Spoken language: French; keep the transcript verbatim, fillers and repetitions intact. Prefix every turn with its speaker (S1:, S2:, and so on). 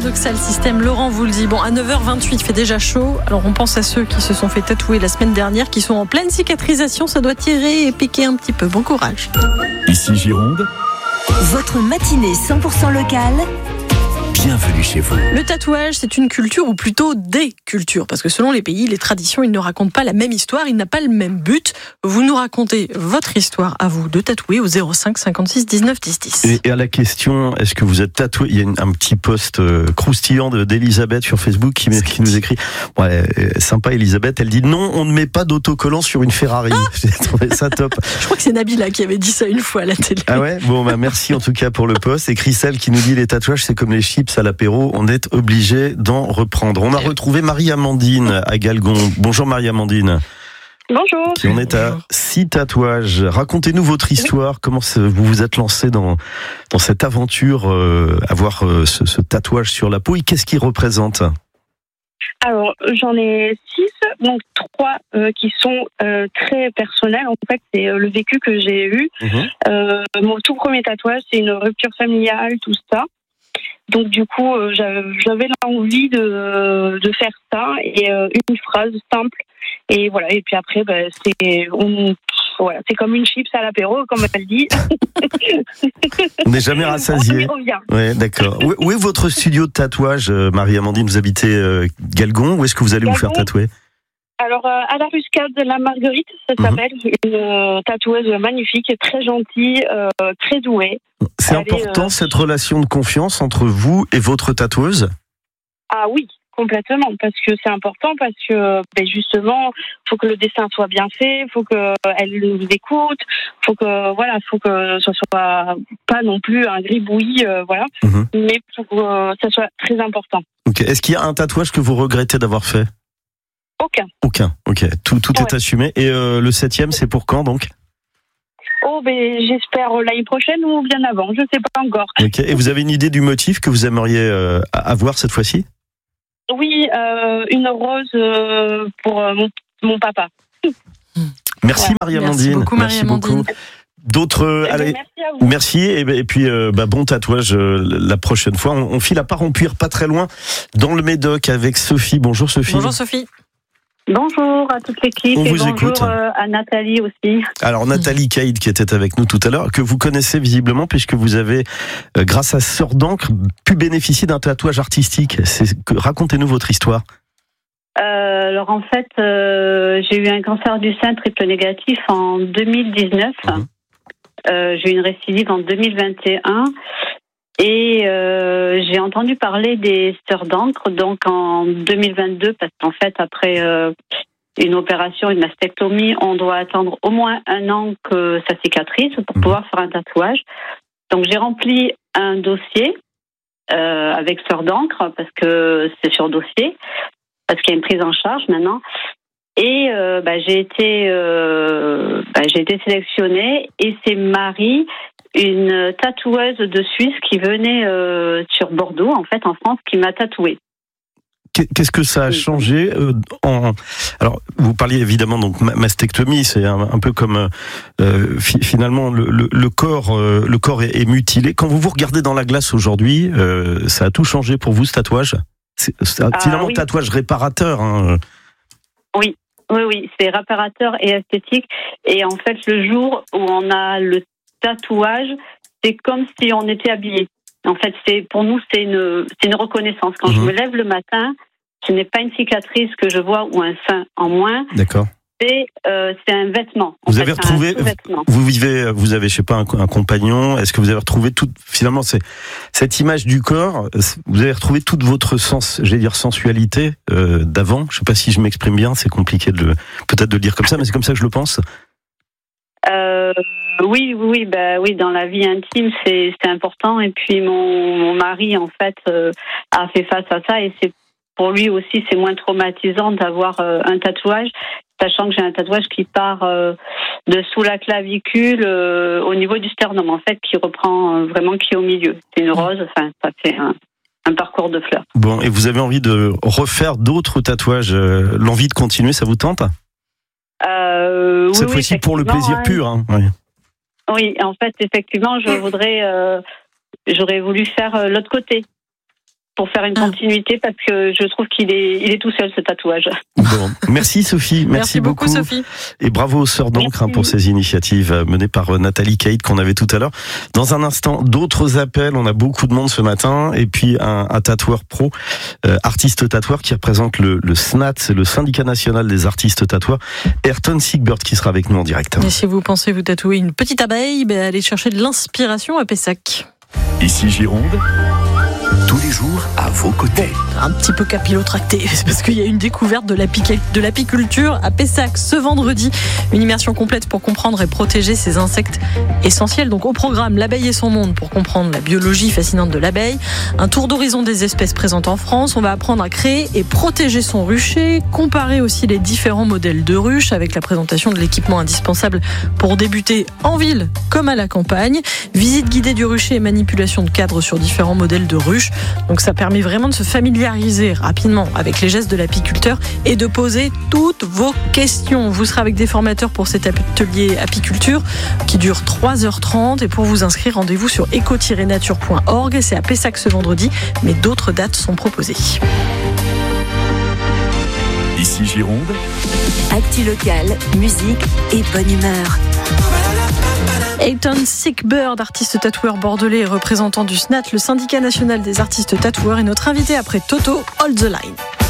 S1: Paradoxal System, Laurent vous le dit. Bon, à neuf heures vingt-huit, il fait déjà chaud. Alors on pense à ceux qui se sont fait tatouer la semaine dernière, qui sont en pleine cicatrisation. Ça doit tirer et piquer un petit peu. Bon courage.
S2: Ici Gironde.
S3: Votre matinée cent pour cent locale.
S2: Bienvenue chez vous.
S1: Le tatouage, c'est une culture, ou plutôt des cultures, parce que selon les pays, les traditions, ils ne racontent pas la même histoire, il n'a pas le même but. Vous nous racontez votre histoire à vous de tatouer au zéro cinq cinquante-six dix-neuf dix dix.
S4: Et, et à la question, est-ce que vous êtes tatoué ? Il y a une, un petit post euh, croustillant de, d'Elisabeth sur Facebook qui, qui nous écrit. Ouais, euh, sympa Elisabeth, elle dit non, on ne met pas d'autocollant sur une Ferrari. Ah J'ai trouvé ça top.
S1: Je crois que c'est Nabila qui avait dit ça une fois à la télé.
S4: Ah ouais ? Bon, bah merci en tout cas pour le post. Et Christelle qui nous dit les tatouages, c'est comme les chips à l'apéro, on est obligé d'en reprendre. On a retrouvé Marie-Amandine à Galgon. Bonjour Marie-Amandine.
S5: Bonjour.
S4: Qui en est à six tatouages. Racontez-nous votre histoire. Comment vous vous êtes lancé dans, dans cette aventure, euh, avoir euh, ce, ce tatouage sur la peau, et qu'est-ce qu'il représente ?
S5: Alors, j'en ai six, donc trois euh, qui sont euh, très personnels. En fait, c'est euh, le vécu que j'ai eu. Mmh. Euh, mon tout premier tatouage, c'est une rupture familiale, tout ça. Donc du coup, euh, j'avais l'envie de, de faire ça, et euh, une phrase simple. Et voilà. Et puis après, bah, c'est on, voilà, c'est comme une chips à l'apéro, comme elle dit.
S4: On n'est jamais rassasié. Ouais, d'accord. Où, où est votre studio de tatouage, Marie-Amandine ? Vous habitez euh, Galgon. Où est-ce que vous allez Galgon. vous faire tatouer ?
S5: Alors, euh, à la Ruscade de la Marguerite, ça mmh. s'appelle, une euh, tatoueuse magnifique, très gentille, euh, très douée.
S4: C'est
S5: Elle
S4: important,
S5: est, euh...
S4: cette relation de confiance entre vous et votre tatoueuse ?
S5: Ah oui, complètement, parce que c'est important, parce que ben justement, il faut que le dessin soit bien fait, il faut qu'elle nous écoute, il faut que, voilà, faut que ce soit pas non plus un gribouillis, euh, voilà, mmh. mais il faut que euh, ça soit très important.
S4: Okay. Est-ce qu'il y a un tatouage que vous regrettez d'avoir fait ?
S5: Aucun.
S4: Aucun, ok. Tout, tout ouais. est assumé. Et euh, le septième, c'est pour quand donc ?
S5: Oh, ben j'espère l'année prochaine ou bien avant, je ne sais pas encore.
S4: Ok. Et vous avez une idée du motif que vous aimeriez euh, avoir cette fois-ci ?
S5: Oui, euh, une rose euh, pour euh, mon, mon papa.
S4: Merci ouais. Marie-Amandine.
S1: Merci beaucoup Marie-Amandine.
S4: Merci beaucoup. D'autres,
S5: eh
S4: allez,
S5: merci à vous.
S4: Merci et, et puis euh, bah, bon tatouage euh, la prochaine fois. On, on file à Parempuire, pas très loin, dans le Médoc, avec Sophie. Bonjour Sophie.
S1: Bonjour Sophie.
S6: Bonjour à toute l'équipe.
S4: On
S6: et
S4: vous
S6: bonjour
S4: écoute.
S6: Euh, à Nathalie aussi.
S4: Alors Nathalie Caïd qui était avec nous tout à l'heure, que vous connaissez visiblement puisque vous avez, euh, grâce à Sœur d'encre, pu bénéficier d'un tatouage artistique. C'est, que, racontez-nous votre histoire.
S6: Euh, alors en fait, euh, j'ai eu un cancer du sein triple négatif en deux mille dix-neuf. Mmh. Euh, j'ai eu une récidive en deux mille vingt et un. Et euh, j'ai entendu parler des Sœurs d'encre donc en deux mille vingt-deux, parce qu'en fait après euh, une opération, une mastectomie, on doit attendre au moins un an que ça cicatrise pour pouvoir faire un tatouage. Donc j'ai rempli un dossier euh, avec Sœurs d'encre, parce que c'est sur dossier, parce qu'il y a une prise en charge maintenant. Et euh, bah, j'ai été euh, bah, j'ai été sélectionnée, et c'est Marie, une tatoueuse de Suisse qui venait euh, sur Bordeaux, en fait, en France, qui m'a tatouée.
S4: Qu'est-ce que ça a changé euh, en... Alors, vous parliez évidemment donc mastectomie, c'est un, un peu comme euh, fi- finalement le, le, le corps, euh, le corps est, est mutilé. Quand vous vous regardez dans la glace aujourd'hui, euh, ça a tout changé pour vous ce tatouage ? C'est, c'est ah, finalement oui. tatouage réparateur. Hein.
S6: Oui, oui, oui, c'est réparateur et esthétique. Et en fait, le jour où on a le tatouage, c'est comme si on était habillé. En fait, c'est pour nous, c'est une, c'est une reconnaissance. Quand mmh. je me lève le matin, ce n'est pas une cicatrice que je vois ou un sein en moins.
S4: D'accord.
S6: C'est, euh, c'est un vêtement. En
S4: vous
S6: fait,
S4: avez retrouvé, vous vivez, vous avez, je sais pas, un, un compagnon. Est-ce que vous avez retrouvé tout, finalement, c'est cette image du corps. Vous avez retrouvé toute votre sens, j'allais dire sensualité euh, d'avant. Je sais pas si je m'exprime bien. C'est compliqué de le, peut-être de le dire comme ça, mais c'est comme ça que je le pense.
S6: Euh, oui, oui, bah oui, dans la vie intime, c'est c'est important. Et puis mon, mon mari, en fait, euh, a fait face à ça, et c'est pour lui aussi, c'est moins traumatisant d'avoir euh, un tatouage, sachant que j'ai un tatouage qui part euh, de sous la clavicule euh, au niveau du sternum, en fait, qui reprend euh, vraiment, qui est au milieu. C'est une rose, enfin, ça fait un, un parcours de fleurs.
S4: Bon, et vous avez envie de refaire d'autres tatouages, euh, l'envie de continuer, ça vous tente ?
S6: Euh,
S4: Cette
S6: oui,
S4: fois-ci
S6: oui,
S4: pour le plaisir
S6: hein.
S4: pur. Hein. Oui.
S6: oui, en fait, effectivement, je voudrais, euh, j'aurais voulu faire euh, l'autre côté. pour faire une continuité parce que je trouve qu'il est, il est tout seul ce tatouage.
S4: Bon, merci Sophie, merci,
S1: merci beaucoup,
S4: beaucoup
S1: Sophie.
S4: Et bravo aux Sœurs d'Encre hein, pour ces initiatives menées par Nathalie Cade qu'on avait tout à l'heure. Dans un instant, d'autres appels, on a beaucoup de monde ce matin et puis un, un tatoueur pro, euh, artiste tatoueur qui représente le, le S N A T, c'est le syndicat national des artistes tatoueurs, Ayrton Sigbert qui sera avec nous en direct.
S1: Et si vous pensez vous tatouer une petite abeille, ben allez chercher de l'inspiration à Pessac.
S2: Ici Gironde, tous les jours à vos côtés.
S1: Un petit peu capillotracté, c'est parce qu'il y a une découverte de, l'apic- de l'apiculture à Pessac ce vendredi. Une immersion complète pour comprendre et protéger ces insectes essentiels. Donc au programme, l'abeille et son monde pour comprendre la biologie fascinante de l'abeille. Un tour d'horizon des espèces présentes en France. On va apprendre à créer et protéger son rucher. Comparer aussi les différents modèles de ruches avec la présentation de l'équipement indispensable pour débuter en ville comme à la campagne. Visite guidée du rucher et manipulation de cadres sur différents modèles de ruches. Donc ça permet vraiment de se familiariser rapidement avec les gestes de l'apiculteur et de poser toutes vos questions. Vous serez avec des formateurs pour cet atelier apiculture qui dure trois heures trente et pour vous inscrire, rendez-vous sur éco tiret nature point org. C'est à Pessac ce vendredi, mais d'autres dates sont proposées.
S2: Ici Gironde,
S3: Actu locale, musique et bonne humeur.
S1: Ayrton Sigbert, artiste tatoueur bordelais et représentant du S N A T, le syndicat national des artistes tatoueurs, est notre invité après Toto, Hold the Line.